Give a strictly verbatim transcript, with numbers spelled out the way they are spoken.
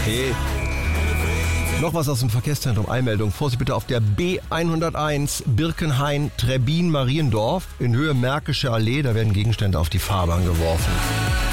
Hey. Noch was aus dem Verkehrszentrum. Eilmeldung. Vorsicht bitte auf der B hunderteins Birkenhain-Trebbin-Mariendorf in Höhe Märkische Allee. Da werden Gegenstände auf die Fahrbahn geworfen.